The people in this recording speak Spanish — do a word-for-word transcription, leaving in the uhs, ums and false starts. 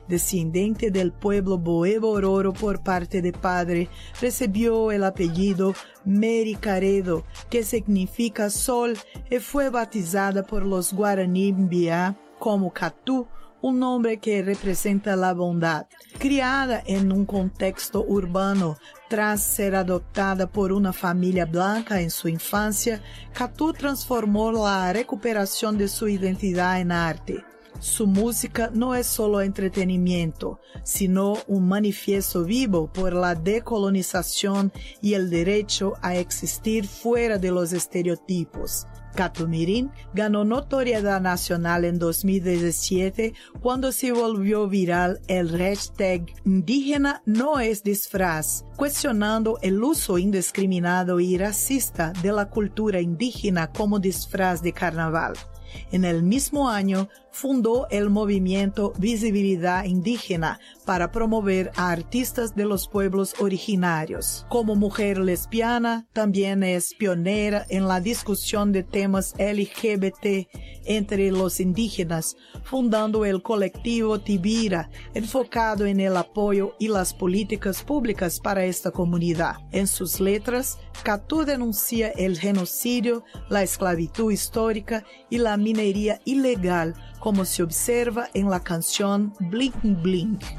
descendiente del pueblo Boebororo por parte de padre, recibió el apellido Mericaredo, que significa sol, y fue bautizada por los Guaraní Mbiá como Catu, un nombre que representa la bondad. Criada en un contexto urbano, tras ser adoptada por una familia blanca en su infancia, Catu transformó la recuperación de su identidad en arte. Su música no es solo entretenimiento, sino un manifiesto vivo por la decolonización y el derecho a existir fuera de los estereotipos. Catu Mirim ganó notoriedad nacional en dos mil diecisiete cuando se volvió viral el hashtag Indígena no es disfraz, cuestionando el uso indiscriminado y racista de la cultura indígena como disfraz de carnaval. En el mismo año, fundó el movimiento Visibilidad Indígena para promover a artistas de los pueblos originarios. Como mujer lesbiana, también es pionera en la discusión de temas L G B T entre los indígenas, fundando el colectivo Tibira, enfocado en el apoyo y las políticas públicas para esta comunidad. En sus letras, Catu denuncia el genocidio, la esclavitud histórica y la minería ilegal, como se observa en la canción Blink Blink.